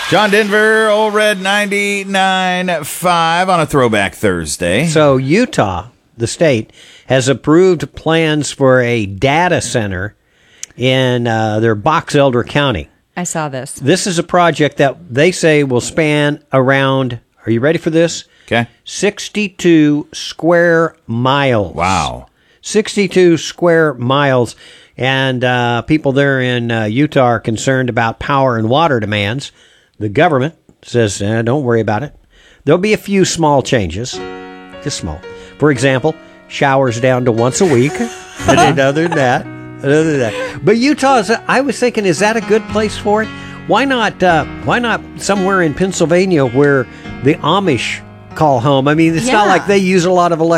John Denver, Old Red 99.5 on a Throwback Thursday. So Utah, the state, has approved plans for a data center in their Box Elder County. I saw this. This is a project that they say will span around, are you ready for this? Okay. 62 square miles. Wow. 62 square miles. And people there in Utah are concerned about power and water demands. The government says, don't worry about it. There'll be a few small changes. Just small. For example, showers down to once a week. And other than that. But Utah, I was thinking, is that a good place for it? Why not somewhere in Pennsylvania where the Amish call home? I mean, it's not like they use a lot of